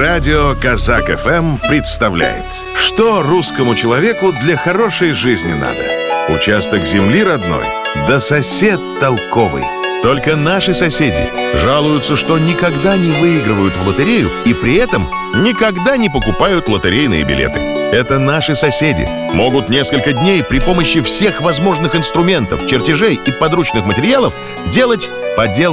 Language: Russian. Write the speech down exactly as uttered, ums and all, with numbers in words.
Радио Казак эф эм представляет: что русскому человеку для хорошей жизни надо? Участок земли родной, да сосед толковый. Только наши соседи жалуются, что никогда не выигрывают в лотерею и при этом никогда не покупают лотерейные билеты. Это наши соседи могут несколько дней при помощи всех возможных инструментов, чертежей и подручных материалов делать поделки